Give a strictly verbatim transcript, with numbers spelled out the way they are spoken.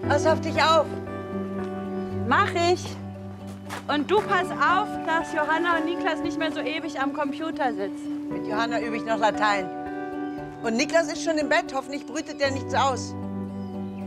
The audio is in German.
Pass auf dich auf. Mach ich. Und du pass auf, dass Johanna und Niklas nicht mehr so ewig am Computer sitzen. Mit Johanna übe ich noch Latein. Und Niklas ist schon im Bett. Hoffentlich brütet er nichts aus.